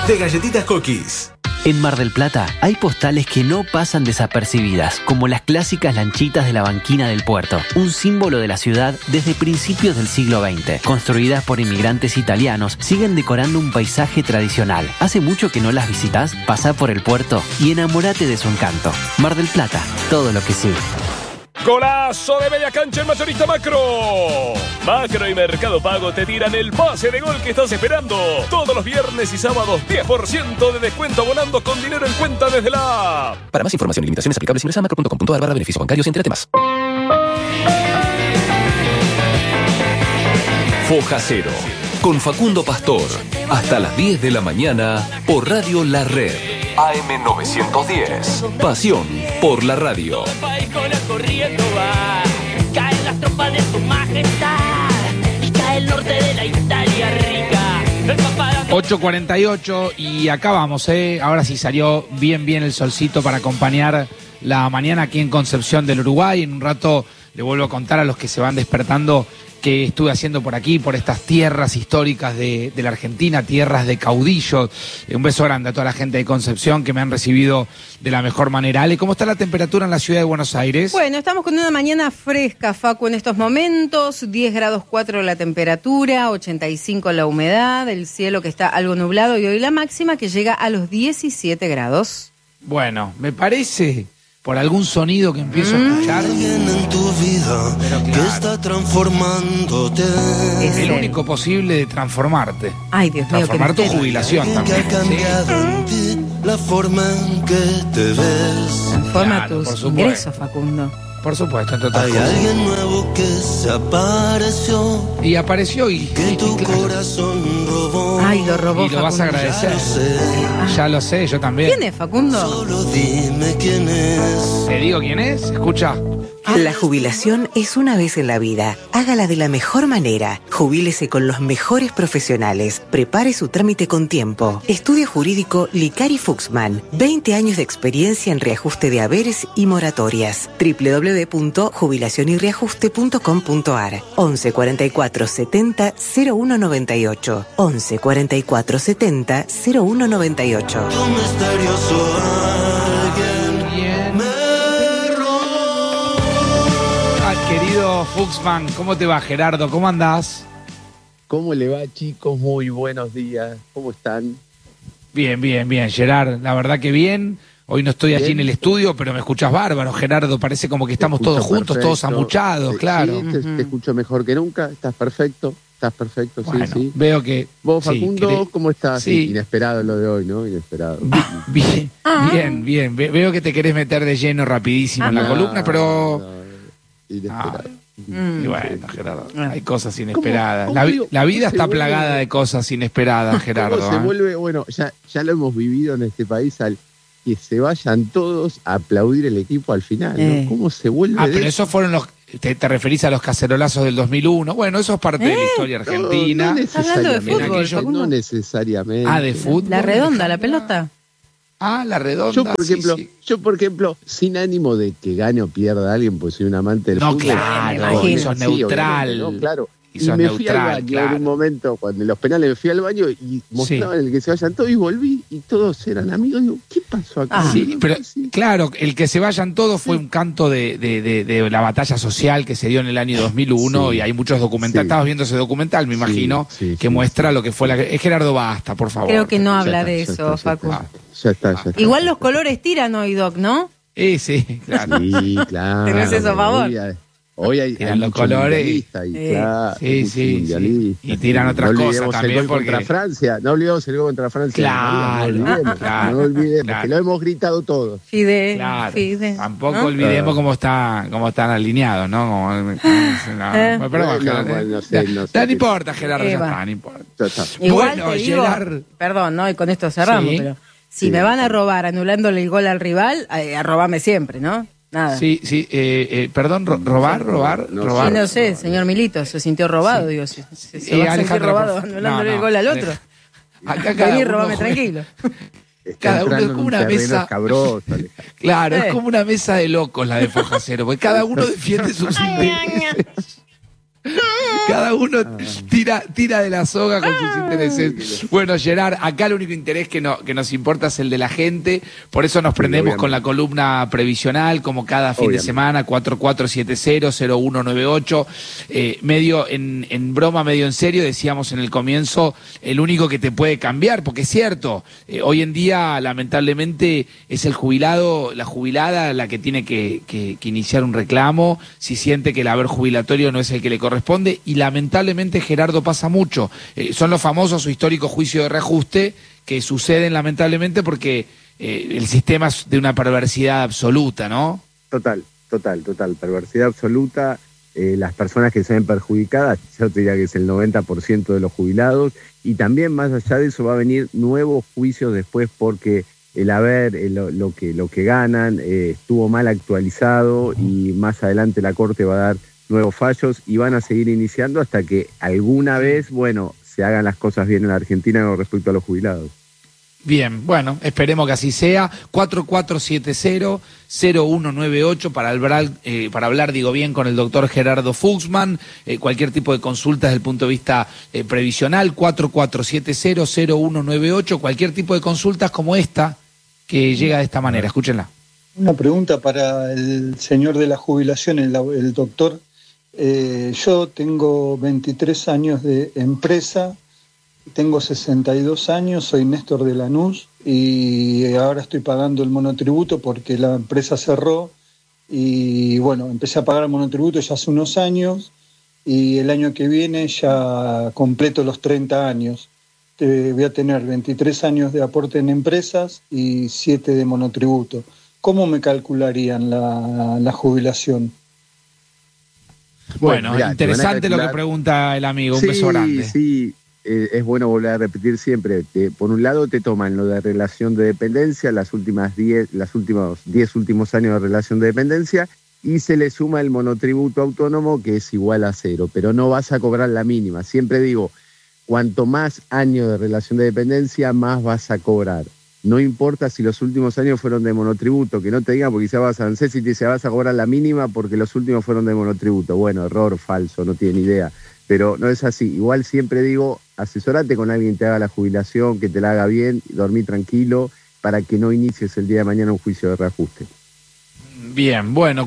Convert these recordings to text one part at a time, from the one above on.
de Galletitas Cookies. En Mar del Plata hay postales que no pasan desapercibidas, como las clásicas lanchitas de la banquina del puerto, un símbolo de la ciudad desde principios del siglo XX. Construidas por inmigrantes italianos, siguen decorando un paisaje tradicional. ¿Hace mucho que no las visitas? Pasá por el puerto y enamorate de su encanto. Mar del Plata, todo lo que sí. Golazo de media cancha en Mayorista Macro. Macro y Mercado Pago te tiran el pase de gol que estás esperando. Todos los viernes y sábados 10% de descuento abonando con dinero en cuenta desde la app. Para más información y limitaciones aplicables ingresa a macro.com.ar/beneficios bancarios y entérate más. Foja Cero, con Facundo Pastor, hasta las 10 de la mañana por Radio La Red. AM 910. Pasión por la radio. Caen las tropas de su majestad y cae el norte de la Italia rica. 8:48 y acá vamos, ahora sí salió bien el solcito para acompañar la mañana aquí en Concepción del Uruguay. En un rato le vuelvo a contar a los que se van despertando que estuve haciendo por aquí, por estas tierras históricas de la Argentina, tierras de caudillos. Un beso grande a toda la gente de Concepción que me han recibido de la mejor manera. Ale, ¿cómo está la temperatura en la ciudad de Buenos Aires? Bueno, estamos con una mañana fresca, Facu, en estos momentos. 10 grados 4 la temperatura, 85 la humedad, el cielo que está algo nublado y hoy la máxima que llega a los 17 grados. Bueno, me parece, por algún sonido que empiezo a escuchar, alguien en tu vida que está transformándote. Es el único posible de transformarte. Ay, Dios mío. Transformar tu jubilación también. Que ha cambiado en ti la forma en que te ves. Transforma Claro, tus ingresos, Facundo. Por supuesto, entre otras Hay cosas. alguien nuevo que se apareció Y apareció que tu corazón robó. Ay, lo robó, y lo vas a Facundo. agradecer. Ya lo sé, yo también. ¿Quién es, Facundo? Solo dime quién es. ¿Te digo quién es? Escucha. La jubilación es una vez en la vida. Hágala de la mejor manera. Jubílese con los mejores profesionales. Prepare su trámite con tiempo. Estudio jurídico Licari Fuchsman. 20 años de experiencia en reajuste de haberes y moratorias. www.jubilacionyreajuste.com.ar 11 44 70 0198 11 44 70 0198. Un misterioso alguien me robó. Querido Fuchsman, ¿cómo te va, Gerardo? ¿Cómo andás? ¿Cómo le va, chicos? Muy buenos días. ¿Cómo están? Bien, Gerard. La verdad que bien. Hoy no estoy allí en el estudio, pero me escuchas bárbaro, Gerardo. Parece como que estamos todos juntos, perfecto. todos amuchados, claro. Sí, te escucho mejor que nunca. Estás perfecto, bueno, sí. Veo que... Vos, Facundo, ¿cómo estás? Sí. Inesperado lo de hoy, ¿no? Inesperado. Bien. Veo que te querés meter de lleno rapidísimo en la columna, pero... Inesperado. Y bueno, Gerardo, hay cosas inesperadas. La vida está plagada de cosas inesperadas, Gerardo. ¿Cómo se vuelve? Bueno, ya lo hemos vivido en este país al que se vayan todos a aplaudir el equipo al final, ¿no? ¿Cómo se vuelve? Pero esos fueron los... Te referís a los cacerolazos del 2001. Bueno, eso es parte de la historia argentina. Hablando de fútbol, no necesariamente. ¿De fútbol? La redonda, la pelota. La redonda. Yo, por ejemplo, sin ánimo de que gane o pierda a alguien, pues soy un amante del fútbol. Claro, sos neutral. ¿no? Claro. Y Y sos me neutral, fui al baño en un momento, cuando en los penales me fui al baño y mostraban el que se vayan todos y volví y todos eran amigos. Digo, ¿qué pasó acá? Sí, pero claro, el que se vayan todos fue un canto de la batalla social que se dio en el año 2001 y hay muchos documentales. Estabas viendo ese documental, me imagino, que muestra lo que fue la... Gerardo, basta, por favor. Creo que no habla de eso, Facu. Ya está. Igual los colores tiran hoy, Doc, ¿no? Sí, claro. Sí, claro. ¿Tenés eso a favor? Hoy hay los colores y tiran otras cosas también el gol contra Francia. No olvidemos el gol contra Francia. Claro, no olvidemos que lo hemos gritado todos. Fide. Tampoco olvidemos cómo están alineados, ¿no? No importa, Gerardo, ya está, no importa. Igual bueno, te digo, perdón, ¿no? Y con esto cerramos, pero si me van a robar anulándole el gol al rival, robame siempre, ¿no? Nada. Perdón, robar. Sí, no sé, señor Milito, se sintió robado, digo, se va a sentir robado anulándole el gol al otro. Acá vení, robame tranquilo. Cada uno es como una mesa. Cabroso, claro, es como una mesa de locos la de Foja Cero, porque cada uno defiende sus intereses. Cada uno tira de la soga con sus intereses. Bueno, Gerard, acá el único interés que nos importa es el de la gente, por eso nos prendemos con la columna previsional, como cada fin de semana, 4470-0198. Medio en broma, medio en serio, decíamos en el comienzo, el único que te puede cambiar, porque es cierto, hoy en día, lamentablemente, es el jubilado, la jubilada, la que tiene que iniciar un reclamo, si siente que el haber jubilatorio no es el que le corresponde, y lamentablemente, Gerardo, pasa mucho. Son los famosos o históricos juicios de reajuste que suceden lamentablemente porque el sistema es de una perversidad absoluta, ¿no? Total, perversidad absoluta. Las personas que se ven perjudicadas, yo te diría que es el 90% de los jubilados, y también más allá de eso va a venir nuevos juicios después porque el haber, lo que ganan estuvo mal actualizado, y más adelante la Corte va a dar nuevos fallos y van a seguir iniciando hasta que alguna vez, se hagan las cosas bien en la Argentina con respecto a los jubilados. Bien, bueno, esperemos que así sea. 4470-0198 para hablar, digo bien, con el doctor Gerardo Fuchsman. Cualquier tipo de consulta desde el punto de vista previsional, 4470-0198. Cualquier tipo de consultas como esta que llega de esta manera. Escúchenla. Una pregunta para el señor de la jubilación, el doctor. Yo tengo 23 años de empresa, tengo 62 años, soy Néstor de Lanús y ahora estoy pagando el monotributo porque la empresa cerró y empecé a pagar el monotributo ya hace unos años y el año que viene ya completo los 30 años. Voy a tener 23 años de aporte en empresas y 7 de monotributo. ¿Cómo me calcularían la jubilación? Bueno, mirá, interesante lo que pregunta el amigo, un beso grande. Sí, es bueno volver a repetir siempre. Por un lado te toman lo de relación de dependencia, los últimos 10 últimos años de relación de dependencia, y se le suma el monotributo autónomo, que es igual a 0, pero no vas a cobrar la mínima. Siempre digo, cuanto más años de relación de dependencia, más vas a cobrar. No importa si los últimos años fueron de monotributo, que no te digan porque quizás vas a ANSES y te dice vas a cobrar la mínima porque los últimos fueron de monotributo. Bueno, error, falso, no tiene idea. Pero no es así. Igual siempre digo, asesorate con alguien que te haga la jubilación, que te la haga bien, dormí tranquilo, para que no inicies el día de mañana un juicio de reajuste. Bien, bueno,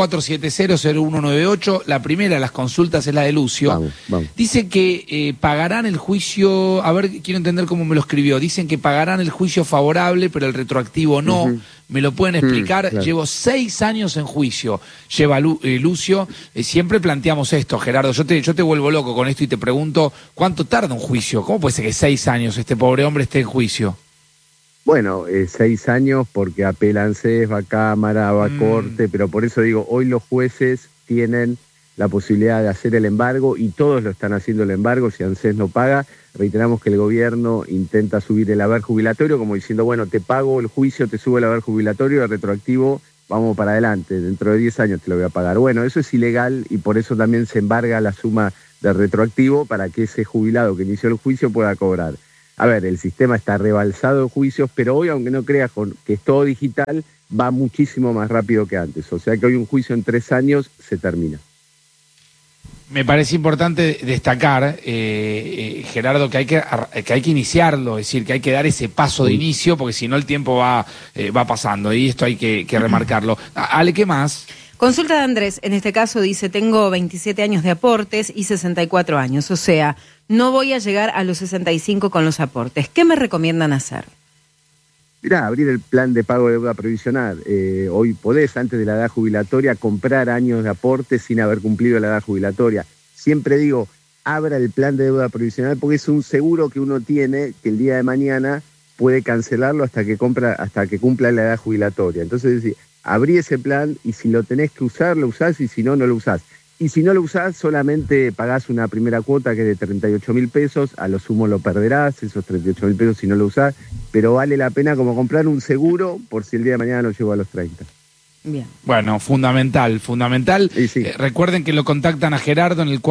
4470-0198. La primera de las consultas es la de Lucio. Vamos. Dice que pagarán el juicio, a ver, quiero entender cómo me lo escribió. Dicen que pagarán el juicio favorable, pero el retroactivo no. Uh-huh. ¿Me lo pueden explicar? Claro. Llevo 6 años en juicio, lleva Lucio. Siempre planteamos esto, Gerardo. Yo te vuelvo loco con esto y te pregunto, ¿cuánto tarda un juicio? ¿Cómo puede ser que 6 años este pobre hombre esté en juicio? Bueno, 6 años porque apela ANSES, va a Cámara, va a Corte, pero por eso digo, hoy los jueces tienen la posibilidad de hacer el embargo y todos lo están haciendo el embargo. Si ANSES no paga, reiteramos que el gobierno intenta subir el haber jubilatorio como diciendo, bueno, te pago el juicio, te subo el haber jubilatorio, el retroactivo, vamos para adelante, dentro de 10 años te lo voy a pagar. Bueno, eso es ilegal y por eso también se embarga la suma del retroactivo para que ese jubilado que inició el juicio pueda cobrar. A ver, el sistema está rebalsado de juicios, pero hoy, aunque no creas que es todo digital, va muchísimo más rápido que antes. O sea que hoy un juicio en 3 años se termina. Me parece importante destacar, Gerardo, que hay que iniciarlo, es decir, que hay que dar ese paso de inicio, porque si no el tiempo va pasando, y esto hay que remarcarlo. Ale, ¿qué más? Consulta de Andrés, en este caso dice, tengo 27 años de aportes y 64 años, o sea, no voy a llegar a los 65 con los aportes. ¿Qué me recomiendan hacer? Mirá, abrir el plan de pago de deuda previsional. Hoy podés, antes de la edad jubilatoria, comprar años de aporte sin haber cumplido la edad jubilatoria. Siempre digo, abra el plan de deuda previsional porque es un seguro que uno tiene que el día de mañana puede cancelarlo hasta que cumpla la edad jubilatoria. Entonces, abrí ese plan y si lo tenés que usar, lo usás, y si no, no lo usás. Y si no lo usás, solamente pagás una primera cuota que es de 38.000 pesos, a lo sumo lo perderás, esos 38.000 pesos si no lo usás, pero vale la pena como comprar un seguro por si el día de mañana no llego a los 30. Bien. Bueno, fundamental. Sí. Recuerden que lo contactan a Gerardo en el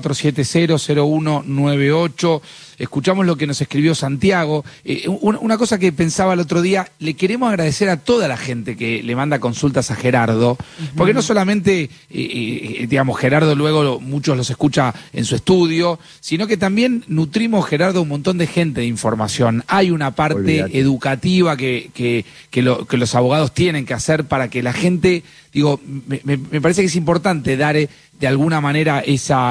4470-0198. Escuchamos lo que nos escribió Santiago. Una cosa que pensaba el otro día, le queremos agradecer a toda la gente que le manda consultas a Gerardo, porque no solamente, digamos, Gerardo luego muchos los escucha en su estudio, sino que también nutrimos, Gerardo, un montón de gente de información. Hay una parte educativa que los abogados tienen que hacer para que la gente, digo, me parece que es importante dar de alguna manera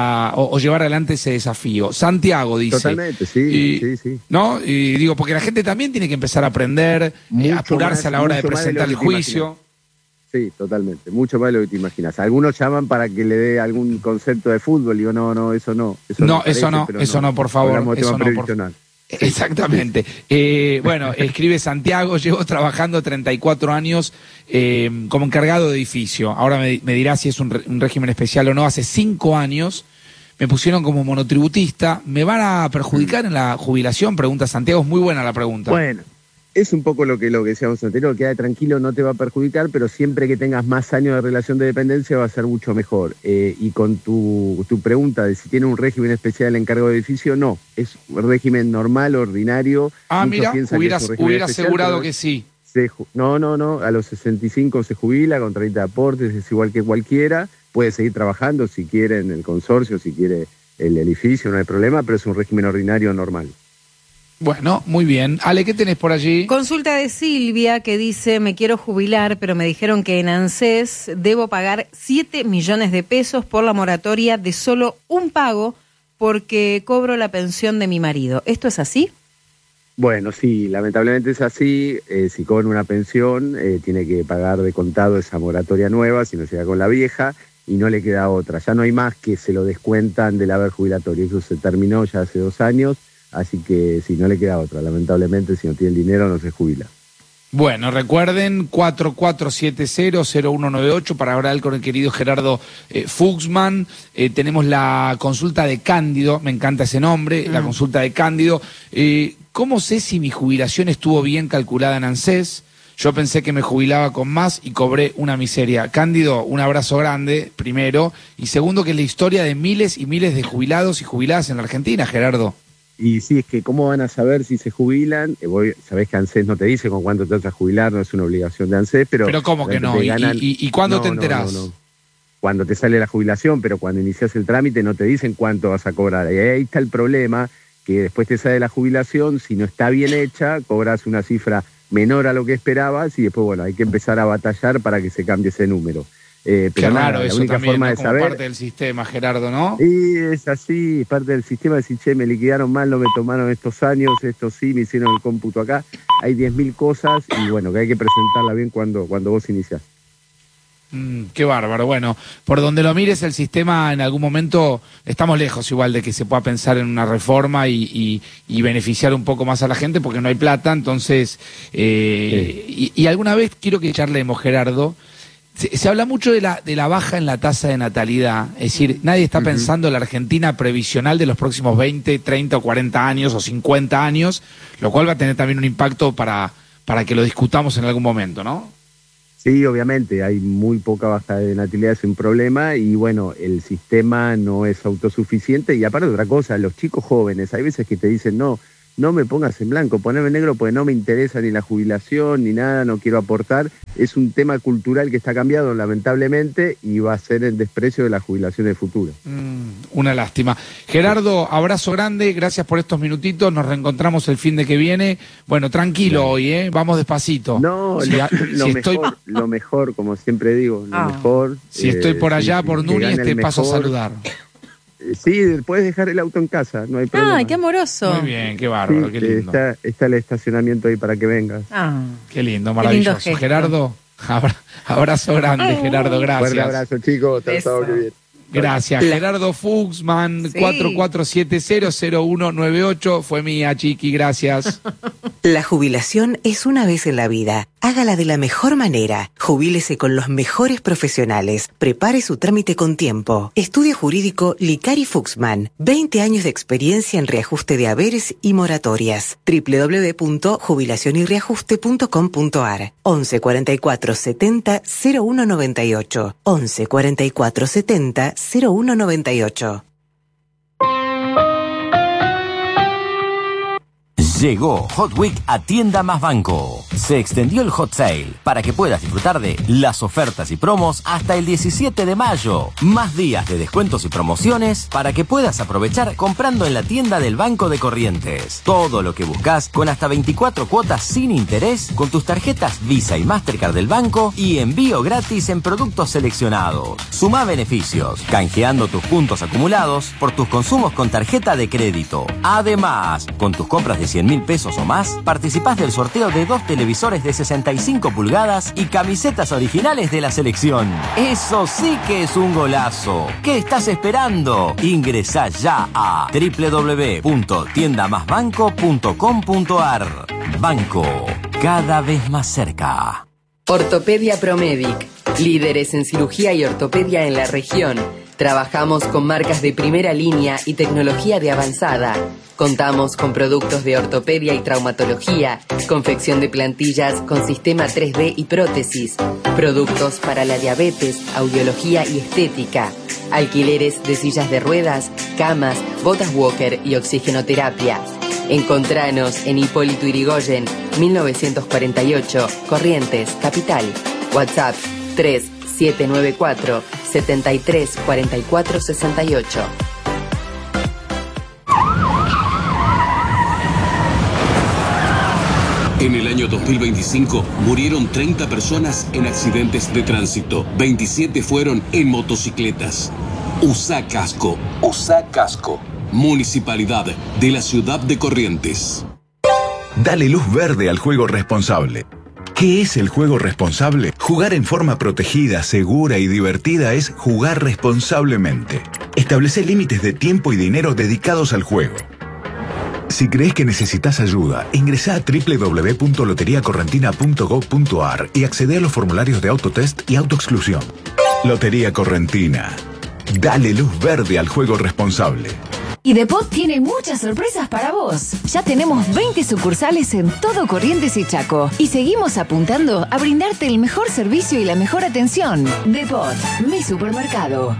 o llevar adelante ese desafío. Santiago dice. Totalmente, sí. ¿No? Y digo, porque la gente también tiene que empezar a aprender, apurarse a la hora de presentar el juicio. Sí, totalmente. Mucho más de lo que te imaginas. Algunos llaman para que le dé algún concepto de fútbol. Digo, no, eso no. Eso no, por favor. Eso no, Exactamente. Bueno, escribe Santiago, llevo trabajando 34 años como encargado de edificio. Ahora me dirá si es un régimen especial o no. Hace 5 años me pusieron como monotributista. ¿Me van a perjudicar en la jubilación? Pregunta Santiago. Es muy buena la pregunta. Bueno, es un poco lo que decíamos anterior. Queda tranquilo, no te va a perjudicar, pero siempre que tengas más años de relación de dependencia va a ser mucho mejor. Y con tu pregunta de si tiene un régimen especial el encargado de edificio, no. Es un régimen normal, ordinario. Mira, hubiera asegurado que sí. No, a los 65 se jubila con 30 aportes, es igual que cualquiera. Puede seguir trabajando si quiere en el consorcio, si quiere el edificio, no hay problema, pero es un régimen ordinario normal. Bueno, muy bien. Ale, ¿qué tenés por allí? Consulta de Silvia que dice, me quiero jubilar, pero me dijeron que en ANSES debo pagar 7 millones de pesos por la moratoria de solo un pago porque cobro la pensión de mi marido. ¿Esto es así? Bueno, sí, lamentablemente es así. Si cobra una pensión, tiene que pagar de contado esa moratoria nueva, si no se da con la vieja, y no le queda otra. Ya no hay más que se lo descuentan del haber jubilatorio. Eso se terminó ya hace 2 años. Así que si no le queda otra, lamentablemente si no tiene el dinero no se jubila. Bueno, recuerden 4470-0198 para hablar con el querido Gerardo Fuchsman. Tenemos la consulta de Cándido, me encanta ese nombre, la consulta de Cándido. ¿Cómo sé si mi jubilación estuvo bien calculada en ANSES? Yo pensé que me jubilaba con más y cobré una miseria. Cándido, un abrazo grande, primero. Y segundo, que es la historia de miles y miles de jubilados y jubiladas en la Argentina, Gerardo. Y sí, es que ¿cómo van a saber si se jubilan? Sabés que ANSES no te dice con cuánto te vas a jubilar, no es una obligación de ANSES, pero... ¿Pero cómo que no? ¿Y cuándo te enterás? No. Cuando te sale la jubilación, pero cuando inicias el trámite no te dicen cuánto vas a cobrar. Y ahí está el problema, que después te sale la jubilación, si no está bien hecha, cobras una cifra menor a lo que esperabas y después, bueno, hay que empezar a batallar para que se cambie ese número. Pero qué raro, la única también, forma ¿no? de Como saber... parte del sistema, Gerardo, ¿no? Y es así, parte del sistema, decir, che, me liquidaron mal, no me tomaron estos años, esto sí, me hicieron el cómputo acá. Hay 10.000 cosas y bueno, que hay que presentarla bien cuando vos iniciás. Qué bárbaro. Bueno, por donde lo mires, el sistema en algún momento, estamos lejos igual de que se pueda pensar en una reforma y beneficiar un poco más a la gente porque no hay plata, entonces, y alguna vez quiero que charlemos, Gerardo. Se habla mucho de la baja en la tasa de natalidad, es decir, nadie está pensando en la Argentina previsional de los próximos 20, 30 o 40 años o 50 años, lo cual va a tener también un impacto para que lo discutamos en algún momento, ¿no? Sí, obviamente, hay muy poca baja de natalidad, es un problema y bueno, el sistema no es autosuficiente y aparte otra cosa, los chicos jóvenes, hay veces que te dicen no me pongas en blanco, poneme en negro porque no me interesa ni la jubilación ni nada, no quiero aportar. Es un tema cultural que está cambiado lamentablemente y va a ser el desprecio de la jubilación del futuro. Una lástima. Gerardo, abrazo grande, gracias por estos minutitos, nos reencontramos el fin de que viene. Bueno, tranquilo hoy, vamos despacito. No, lo mejor, como siempre digo, lo mejor. Si estoy por allá, por Núñez, te paso a saludar. Sí, puedes dejar el auto en casa, no hay problema. ¡Ay, qué amoroso! Muy bien, qué bárbaro, sí, qué lindo. Está el estacionamiento ahí para que vengas. Qué lindo, maravilloso. Qué lindo Gerardo, abrazo grande, Gerardo, gracias. Un abrazo, chicos, todo bien. Gracias, Gerardo Fuchsman, 4470-0198, fue mía, Chiqui, gracias. La jubilación es una vez en la vida. Hágala de la mejor manera. Jubílese con los mejores profesionales. Prepare su trámite con tiempo. Estudio jurídico Licari Fuchsman. 20 años de experiencia en reajuste de haberes y moratorias. www.jubilacionyreajuste.com.ar 11 44 70 0198. 11 44 70 0198. Llegó Hot Week a Tienda Más Banco. Se extendió el Hot Sale para que puedas disfrutar de las ofertas y promos hasta el 17 de mayo. Más días de descuentos y promociones para que puedas aprovechar comprando en la tienda del Banco de Corrientes. Todo lo que buscas con hasta 24 cuotas sin interés con tus tarjetas Visa y Mastercard del banco y envío gratis en productos seleccionados. Sumá beneficios, canjeando tus puntos acumulados por tus consumos con tarjeta de crédito. Además, con tus compras de 100.000 pesos o más, participás del sorteo de 2 televisores de 65 pulgadas y camisetas originales de la selección. ¡Eso sí que es un golazo! ¿Qué estás esperando? Ingresá ya a www.tiendamasbanco.com.ar. Banco, cada vez más cerca. Ortopedia Promedic, líderes en cirugía y ortopedia en la región. Trabajamos con marcas de primera línea y tecnología de avanzada. Contamos con productos de ortopedia y traumatología, confección de plantillas con sistema 3D y prótesis, productos para la diabetes, audiología y estética, alquileres de sillas de ruedas, camas, botas walker y oxigenoterapia. Encontranos en Hipólito Yrigoyen, 1948, Corrientes, Capital. WhatsApp 3794 73 44 68. En el año 2025 murieron 30 personas en accidentes de tránsito. 27 fueron en motocicletas. Usá casco. Usá casco. Municipalidad de la Ciudad de Corrientes. Dale luz verde al juego responsable. ¿Qué es el juego responsable? Jugar en forma protegida, segura y divertida es jugar responsablemente. Establece límites de tiempo y dinero dedicados al juego. Si crees que necesitas ayuda, ingresá a www.loteriacorrentina.gov.ar y accede a los formularios de autotest y autoexclusión. Lotería Correntina. Dale luz verde al juego responsable. Y Depot tiene muchas sorpresas para vos. Ya tenemos 20 sucursales en todo Corrientes y Chaco. Y seguimos apuntando a brindarte el mejor servicio y la mejor atención. Depot, mi supermercado.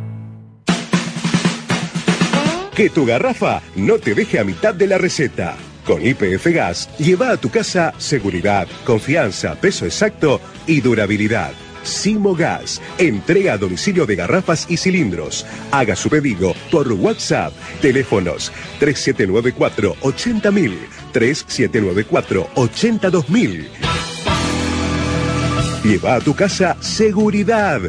Que tu garrafa no te deje a mitad de la receta. Con YPF Gas, lleva a tu casa seguridad, confianza, peso exacto y durabilidad. Simo Gas, entrega a domicilio de garrafas y cilindros. Haga su pedido por WhatsApp. Teléfonos 3794-80000, 3794-82000. Lleva a tu casa seguridad.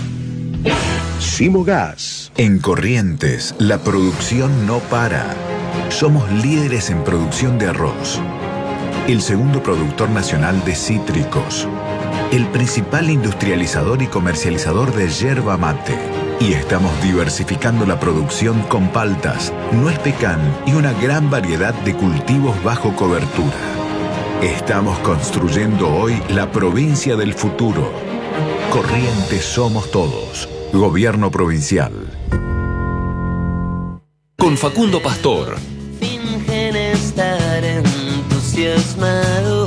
Simo Gas. En Corrientes, la producción no para. Somos líderes en producción de arroz. El segundo productor nacional de cítricos. El principal industrializador y comercializador de yerba mate. Y estamos diversificando la producción con paltas, nuez pecan y una gran variedad de cultivos bajo cobertura. Estamos construyendo hoy la provincia del futuro. Corrientes somos todos. Gobierno provincial. Con Facundo Pastor. Fingen estar entusiasmados,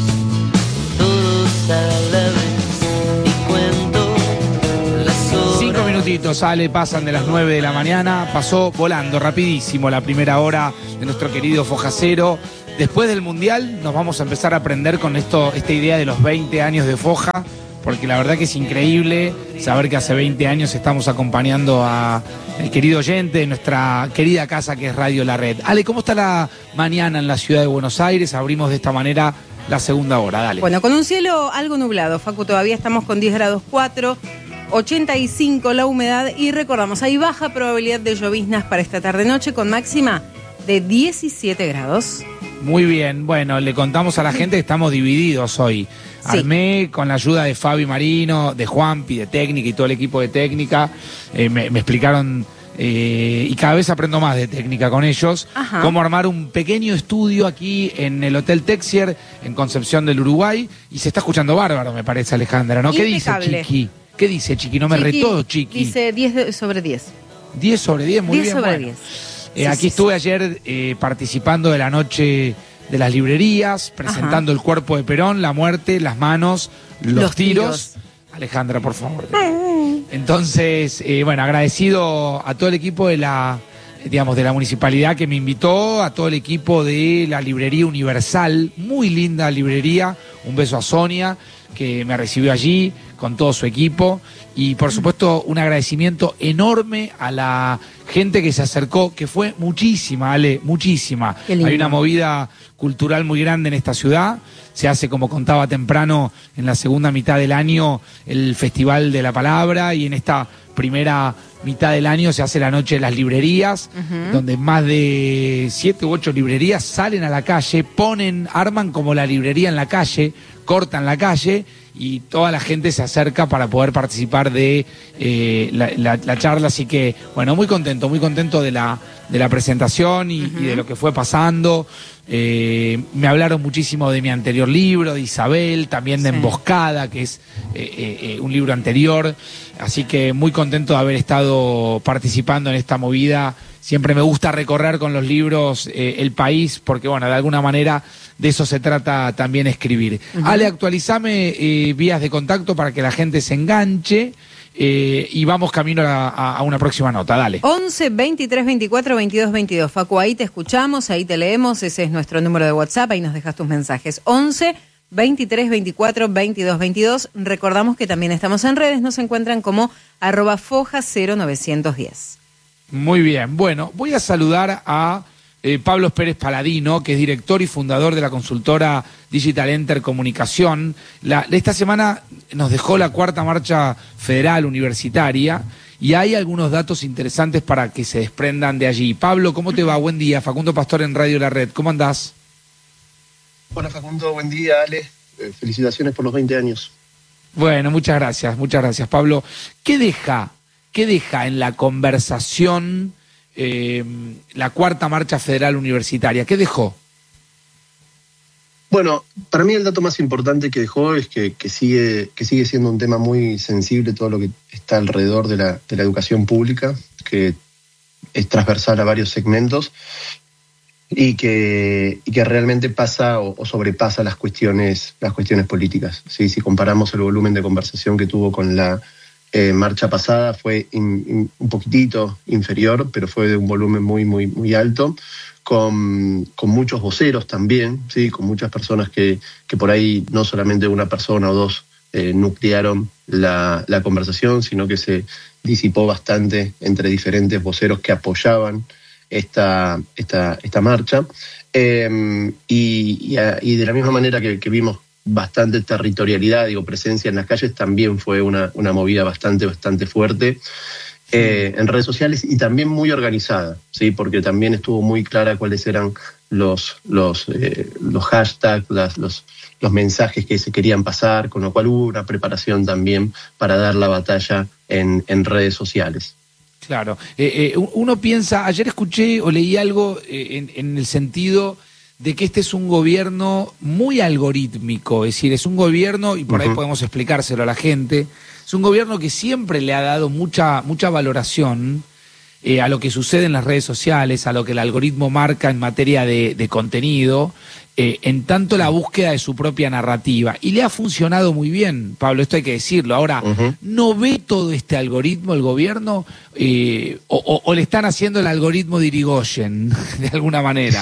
todos a la vez, y cuento las horas. 5 minutitos, pasan de las 9 de la mañana. Pasó volando, rapidísimo la primera hora de nuestro querido Fojacero. Después del Mundial nos vamos a empezar a aprender con esta idea de los 20 años de Foja, porque la verdad que es increíble saber que hace 20 años estamos acompañando a el querido oyente de nuestra querida casa que es Radio La Red. Ale, ¿cómo está la mañana en la ciudad de Buenos Aires? Abrimos de esta manera la segunda hora, dale. Bueno, con un cielo algo nublado, Facu, todavía estamos con 10 grados 4, 85 la humedad y recordamos, hay baja probabilidad de lloviznas para esta tarde-noche con máxima de 17 grados. Muy bien, bueno, le contamos a la gente que estamos divididos hoy. Sí. Armé con la ayuda de Fabi Marino, de Juanpi, de técnica y todo el equipo de técnica. Me explicaron y cada vez aprendo más de técnica con ellos. Ajá. Cómo armar un pequeño estudio aquí en el Hotel Texier, en Concepción del Uruguay, y se está escuchando bárbaro, me parece, Alejandra, ¿no? ¿Qué dice Impecable. Chiqui? ¿Qué dice Chiqui? No me retó, Chiqui. Dice 10 sobre 10. 10 sobre 10, muy 10 bien. sobre bueno. 10. Aquí estuve ayer participando de la noche de las librerías, presentando El cuerpo de Perón, La muerte, las manos, los tiros. Alejandra, por favor. Entonces, bueno, agradecido a todo el equipo de la municipalidad que me invitó, a todo el equipo de la librería Universal, muy linda librería. Un beso a Sonia, que me recibió allí con todo su equipo, y por supuesto un agradecimiento enorme a la gente que se acercó, que fue muchísima, Ale, muchísima. Hay una movida cultural muy grande en esta ciudad. Se hace, como contaba temprano, en la segunda mitad del año el Festival de la Palabra, y en esta primera mitad del año se hace la Noche de las Librerías, donde más de 7 u 8 librerías salen a la calle, arman como la librería en la calle, cortan la calle, y toda la gente se acerca para poder participar de la charla. Así que, bueno, muy contento de la presentación y de lo que fue pasando. Me hablaron muchísimo de mi anterior libro, de Isabel, también de Emboscada, que es un libro anterior. Así que muy contento de haber estado participando en esta movida. Siempre me gusta recorrer con los libros el país, porque, bueno, de alguna manera de eso se trata también escribir. Ale, actualizame vías de contacto para que la gente se enganche. Y vamos camino a una próxima nota, dale. 11 23 24 22 22. Facu, ahí te escuchamos, ahí te leemos, ese es nuestro número de WhatsApp, ahí nos dejas tus mensajes. 11 23 24 22 22. Recordamos que también estamos en redes, nos encuentran como @foja0910. Muy bien, bueno, voy a saludar a Pablo Pérez Paladino, que es director y fundador de la consultora Digital Enter Comunicación. Esta semana nos dejó la 4ª marcha federal universitaria, y hay algunos datos interesantes para que se desprendan de allí. Pablo, ¿cómo te va? Buen día. Facundo Pastor en Radio La Red. ¿Cómo andás? Hola Facundo, buen día, Ale. Felicitaciones por los 20 años. Bueno, muchas gracias, Pablo. ¿Qué deja en la conversación la 4ª marcha federal universitaria? ¿Qué dejó? Bueno, para mí el dato más importante que dejó es que sigue siendo un tema muy sensible todo lo que está alrededor de la educación pública, que es transversal a varios segmentos y que realmente pasa o sobrepasa las cuestiones políticas. ¿Sí? Si comparamos el volumen de conversación que tuvo con la marcha pasada, fue un poquitito inferior, pero fue de un volumen muy alto, con muchos voceros también, ¿sí? Con muchas personas que por ahí no solamente una persona o dos nuclearon la conversación, sino que se disipó bastante entre diferentes voceros que apoyaban esta marcha. Y de la misma manera que vimos bastante territorialidad, presencia en las calles, también fue una movida bastante fuerte en redes sociales, y también muy organizada, ¿sí? Porque también estuvo muy clara cuáles eran los hashtags, los mensajes que se querían pasar, con lo cual hubo una preparación también para dar la batalla en redes sociales. Claro. Uno piensa, ayer escuché o leí algo en el sentido de que este es un gobierno muy algorítmico, es decir, es un gobierno, y por ahí podemos explicárselo a la gente, es un gobierno que siempre le ha dado mucha valoración a lo que sucede en las redes sociales, a lo que el algoritmo marca en materia de contenido, en tanto la búsqueda de su propia narrativa. Y le ha funcionado muy bien, Pablo, esto hay que decirlo. Ahora, ¿no ve todo este algoritmo el gobierno o le están haciendo el algoritmo de Irigoyen, de alguna manera?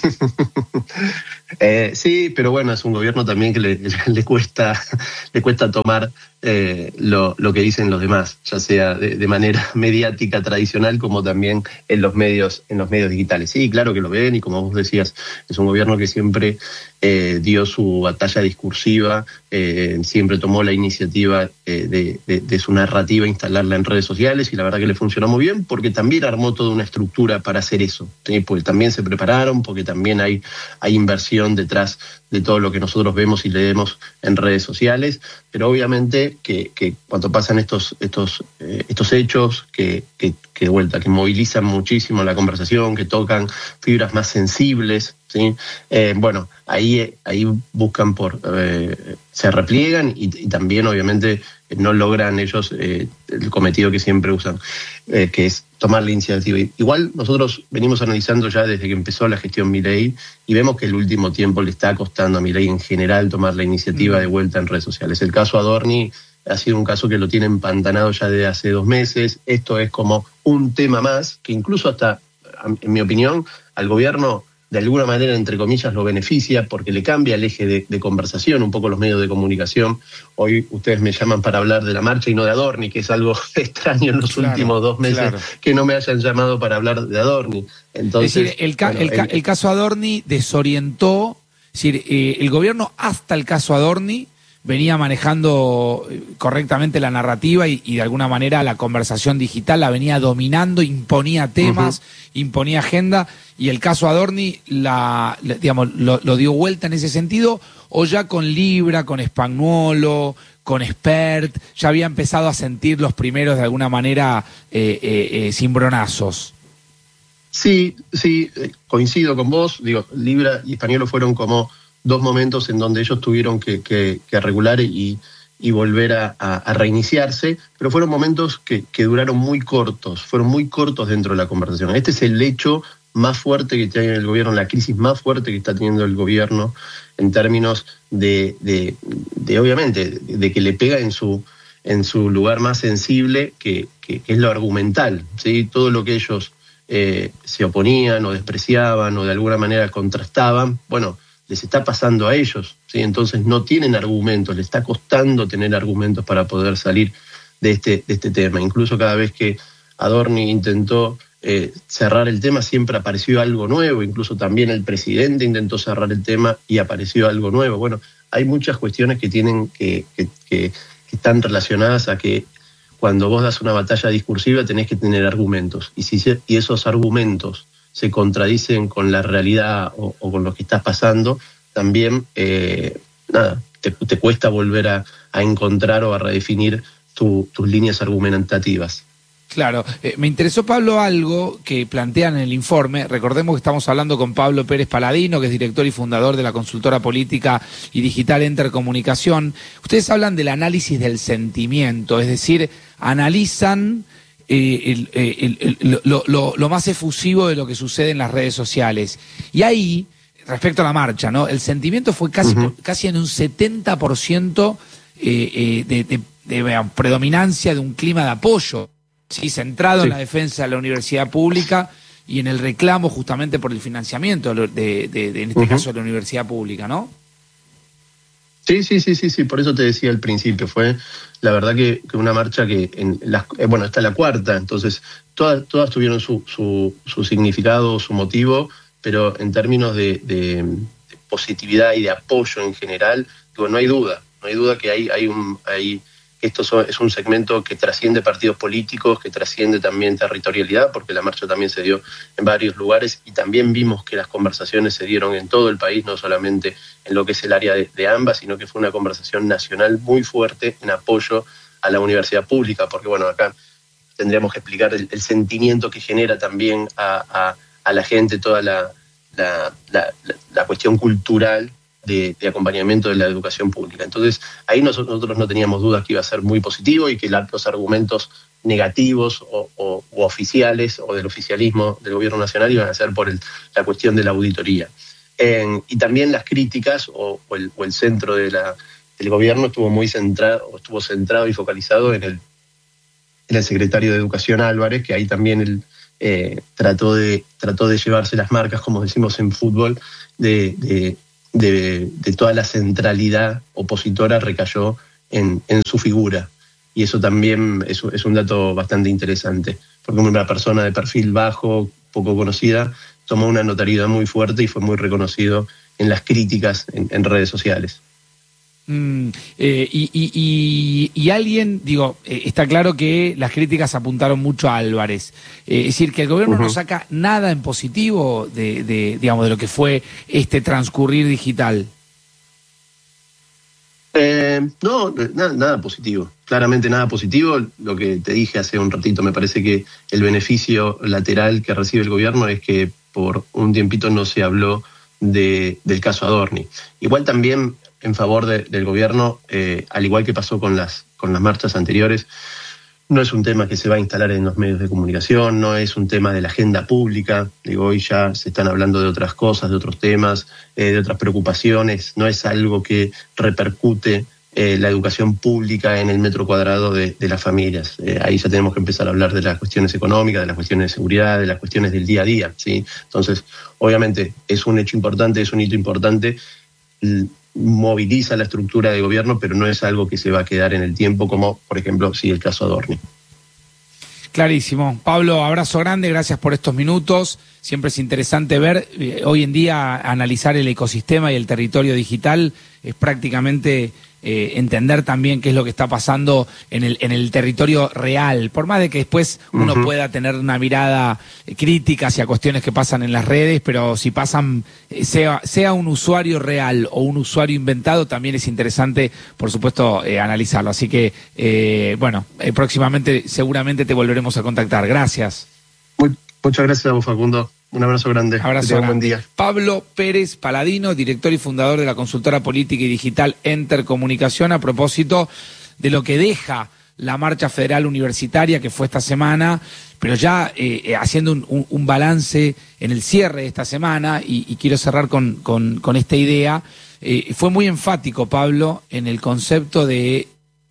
Sí, pero bueno, es un gobierno también que le cuesta tomar lo que dicen los demás, ya sea de manera mediática tradicional como también en los medios digitales. Sí, claro que lo ven, y como vos decías, es un gobierno que siempre siempre dio su batalla discursiva, siempre tomó la iniciativa de su narrativa, instalarla en redes sociales, y la verdad que le funcionó muy bien, porque también armó toda una estructura para hacer eso, ¿sí? Porque también se prepararon, porque también hay inversión detrás de todo lo que nosotros vemos y leemos en redes sociales, pero obviamente que cuando pasan estos hechos que movilizan muchísimo la conversación, que tocan fibras más sensibles, ¿sí? Bueno, ahí buscan se repliegan y también obviamente no logran ellos el cometido que siempre usan, que es tomar la iniciativa. Igual nosotros venimos analizando ya desde que empezó la gestión Milei y vemos que el último tiempo le está costando a Milei en general tomar la iniciativa de vuelta en redes sociales. El caso Adorni ha sido un caso que lo tiene empantanado ya desde hace 2 meses. Esto es como un tema más que incluso hasta, en mi opinión, al gobierno de alguna manera, entre comillas, lo beneficia porque le cambia el eje de conversación, un poco los medios de comunicación. Hoy ustedes me llaman para hablar de la marcha y no de Adorni, que es algo extraño en los últimos 2 meses, que no me hayan llamado para hablar de Adorni. Entonces, es decir, el caso Adorni desorientó, es decir, el gobierno hasta el caso Adorni venía manejando correctamente la narrativa y de alguna manera la conversación digital la venía dominando, imponía temas, imponía agenda, y el caso Adorni lo dio vuelta en ese sentido, o ya con Libra, con Spagnuolo, con Spert, ya había empezado a sentir los primeros de alguna manera cimbronazos. Sí, coincido con vos, Libra y Spagnuolo fueron como 2 momentos en donde ellos tuvieron que regular y volver a reiniciarse, pero fueron momentos que duraron muy cortos, fueron muy cortos dentro de la conversación. Este es el hecho más fuerte que tiene el gobierno, la crisis más fuerte que está teniendo el gobierno en términos de obviamente, de que le pega en su lugar más sensible, que es lo argumental, ¿sí? Todo lo que ellos se oponían o despreciaban o de alguna manera contrastaban, bueno, les está pasando a ellos, ¿sí? Entonces no tienen argumentos, les está costando tener argumentos para poder salir de este tema. Incluso cada vez que Adorni intentó cerrar el tema, siempre apareció algo nuevo, incluso también el presidente intentó cerrar el tema y apareció algo nuevo. Bueno, hay muchas cuestiones que tienen que están relacionadas a que cuando vos das una batalla discursiva tenés que tener argumentos, y esos argumentos se contradicen con la realidad o con lo que está pasando, también te cuesta volver a encontrar o a redefinir tus líneas argumentativas. Claro, me interesó, Pablo, algo que plantean en el informe. Recordemos que estamos hablando con Pablo Pérez Paladino, que es director y fundador de la consultora política y digital Enter Comunicación. Ustedes hablan del análisis del sentimiento, es decir, analizan lo más efusivo de lo que sucede en las redes sociales. Y ahí, respecto a la marcha, ¿no? El sentimiento fue casi en un 70% de predominancia de un clima de apoyo, ¿sí? Centrado en la defensa de la universidad pública y en el reclamo justamente por el financiamiento en este caso de la universidad pública, ¿no? Sí, por eso te decía al principio, fue la verdad que una marcha que, esta es la 4ª, entonces todas tuvieron su significado, su motivo, pero en términos de positividad y de apoyo en general, no hay duda que esto es un segmento que trasciende partidos políticos, que trasciende también territorialidad, porque la marcha también se dio en varios lugares y también vimos que las conversaciones se dieron en todo el país, no solamente en lo que es el área de ambas, sino que fue una conversación nacional muy fuerte en apoyo a la universidad pública, porque bueno, acá tendríamos que explicar el sentimiento que genera también a la gente toda la cuestión cultural de acompañamiento de la educación pública. Entonces, ahí nosotros no teníamos dudas que iba a ser muy positivo y que los argumentos negativos o oficiales o del oficialismo del gobierno nacional iban a ser por la cuestión de la auditoría. Y también las críticas o el centro del gobierno estuvo centrado y focalizado en el secretario de Educación Álvarez, que ahí también él trató de llevarse las marcas, como decimos en fútbol, de toda la centralidad opositora recayó en su figura. Y eso también es un dato bastante interesante, porque una persona de perfil bajo, poco conocida, tomó una notoriedad muy fuerte y fue muy reconocido las críticas en redes sociales. Y alguien, está claro que las críticas apuntaron mucho a Álvarez. Es decir, que el gobierno no saca nada en positivo de lo que fue este transcurrir digital. No, nada positivo. Claramente nada positivo. Lo que te dije hace un ratito, me parece que el beneficio lateral que recibe el gobierno es que por un tiempito no se habló del caso Adorni. Igual también en favor del gobierno, al igual que pasó con las marchas anteriores, no es un tema que se va a instalar en los medios de comunicación, no es un tema de la agenda pública. Hoy ya se están hablando de otras cosas, de otros temas, de otras preocupaciones. No es algo que repercute la educación pública en el metro cuadrado de las familias. Ahí ya tenemos que empezar a hablar de las cuestiones económicas, de las cuestiones de seguridad, de las cuestiones del día a día, ¿sí? Entonces, obviamente, es un hecho importante, es un hito importante, moviliza la estructura de gobierno, pero no es algo que se va a quedar en el tiempo, como, por ejemplo, sí el caso Adorni. Clarísimo. Pablo, abrazo grande, gracias por estos minutos. Siempre es interesante ver, hoy en día, analizar el ecosistema y el territorio digital es prácticamente entender también qué es lo que está pasando en el territorio real, por más de que después uno pueda tener una mirada crítica hacia cuestiones que pasan en las redes, pero si pasan, sea un usuario real o un usuario inventado, también es interesante, por supuesto, analizarlo. Así que, próximamente seguramente te volveremos a contactar. Gracias. Muchas gracias a vos, Facundo. Un abrazo grande. Abrazo grande. Buen día. Pablo Pérez Paladino, director y fundador de la consultora política y digital Enter Comunicación, a propósito de lo que deja la marcha federal universitaria que fue esta semana, pero ya haciendo un balance en el cierre de esta semana, y quiero cerrar con esta idea. Fue muy enfático, Pablo, en el concepto de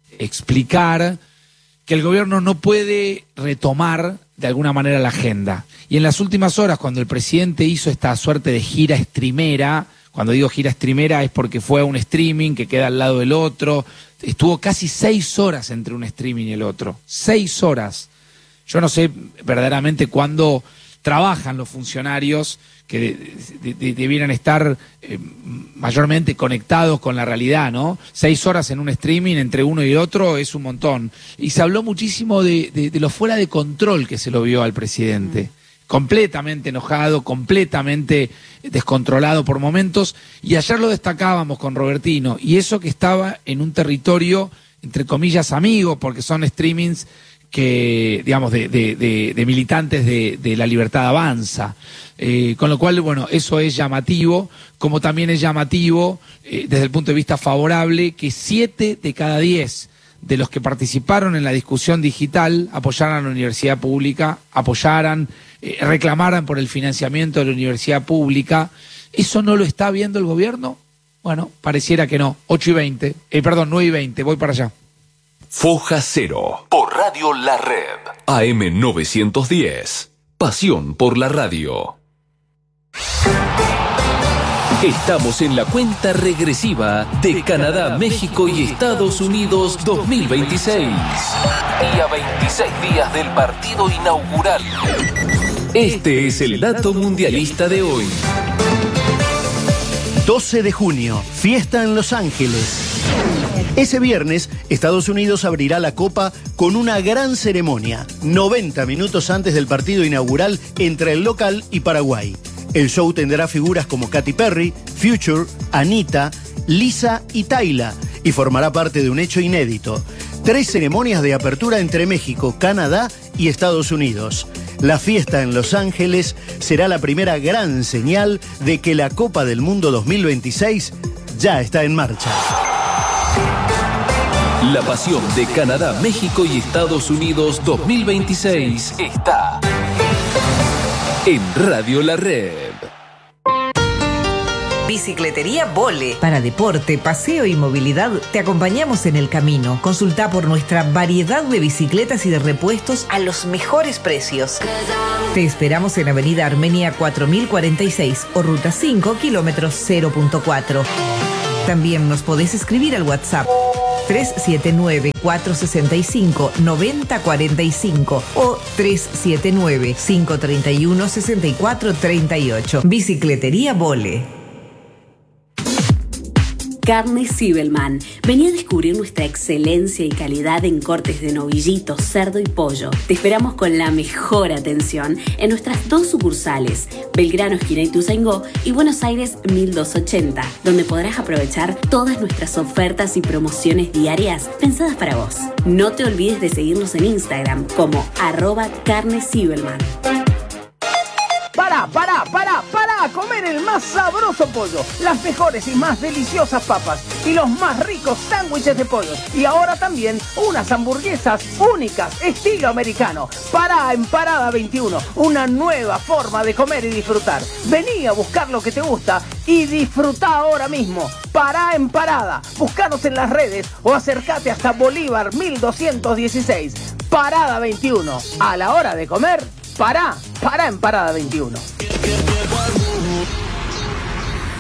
explicar que el gobierno no puede retomar de alguna manera la agenda. Y en las últimas horas, cuando el presidente hizo esta suerte de gira streamera, cuando digo gira streamera es porque fue a un streaming que queda al lado del otro, estuvo casi 6 horas entre un streaming y el otro. 6 horas. Yo no sé verdaderamente cuándo trabajan los funcionarios que debieran estar mayormente conectados con la realidad, ¿no? 6 horas en un streaming entre uno y otro es un montón. Y se habló muchísimo de lo fuera de control que se lo vio al presidente. Completamente enojado, completamente descontrolado por momentos. Y ayer lo destacábamos con Robertino. Y eso que estaba en un territorio, entre comillas, amigo, porque son streamings que, digamos, de militantes de La Libertad Avanza. Con lo cual, bueno, eso es llamativo, como también es llamativo, desde el punto de vista favorable, que 7 de cada 10 de los que participaron en la discusión digital apoyaran a la universidad pública, reclamaran por el financiamiento de la universidad pública. ¿Eso no lo está viendo el gobierno? Bueno, pareciera que no. 9 y 20, voy para allá. Foja Cero, por Radio La Red, AM 910. Pasión por la radio. Estamos en la cuenta regresiva de Canadá, México y Estados Unidos 2026. Y a 26 días del partido inaugural. Este es el dato mundialista de hoy. 12 de junio, fiesta en Los Ángeles. Ese viernes, Estados Unidos abrirá la Copa con una gran ceremonia, 90 minutos antes del partido inaugural entre el local y Paraguay. El show tendrá figuras como Katy Perry, Future, Anita, Lisa y Tayla, y formará parte de un hecho inédito. 3 ceremonias de apertura entre México, Canadá y Estados Unidos. La fiesta en Los Ángeles será la primera gran señal de que la Copa del Mundo 2026 ya está en marcha. La pasión de Canadá, México y Estados Unidos 2026 está en Radio La Red. Bicicletería Vole. Para deporte, paseo y movilidad, te acompañamos en el camino. Consulta por nuestra variedad de bicicletas y de repuestos a los mejores precios. Te esperamos en Avenida Armenia 4046 o Ruta 5, kilómetros 0.4. También nos podés escribir al WhatsApp 379-465-9045 o 379-531-6438. Bicicletería Vole. Carne Zibelman. Vení a descubrir nuestra excelencia y calidad en cortes de novillito, cerdo y pollo. Te esperamos con la mejor atención en nuestras 2 sucursales, Belgrano, esquina Ituzaingó, y Buenos Aires 1280, donde podrás aprovechar todas nuestras ofertas y promociones diarias pensadas para vos. No te olvides de seguirnos en Instagram como @carnezibelman. Para comer el más sabroso pollo, las mejores y más deliciosas papas y los más ricos sándwiches de pollo. Y ahora también unas hamburguesas únicas, estilo americano. Pará en Parada 21, una nueva forma de comer y disfrutar. Vení a buscar lo que te gusta y disfrutá ahora mismo. Pará en Parada. Búscanos en las redes o acércate hasta Bolívar 1216. Parada 21. A la hora de comer, pará en Parada 21.